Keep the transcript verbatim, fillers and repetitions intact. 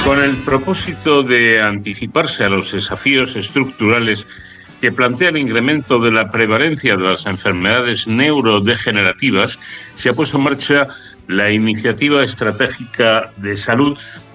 Con el propósito de anticiparse a los desafíos estructurales que plantea el incremento de la prevalencia de las enfermedades neurodegenerativas, se ha puesto en marcha la Iniciativa Estratégica de Salud